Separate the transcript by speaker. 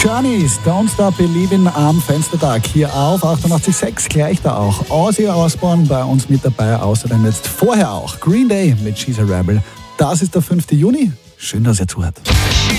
Speaker 1: Journeys, Don't Stop Believin' am Fenstertag hier auf 88.6, gleich da auch Ozzy Osbourne bei uns mit dabei, außerdem jetzt vorher auch Green Day mit She's a Rebel. Das ist der 5. Juni, schön, dass ihr zuhört.